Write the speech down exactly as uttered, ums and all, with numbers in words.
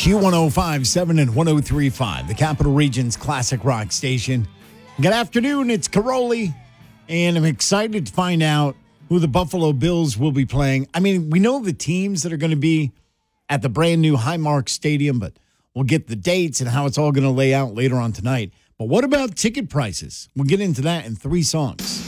Q one oh five point seven and one oh three point five, the Capital Region's classic rock station. Good afternoon, it's Caroli, and I'm excited to find out who the Buffalo Bills will be playing. I mean, we know the teams that are going to be at the brand new Highmark Stadium, but we'll get the dates and how it's all going to lay out later on tonight. But what about ticket prices? We'll get into that in three songs.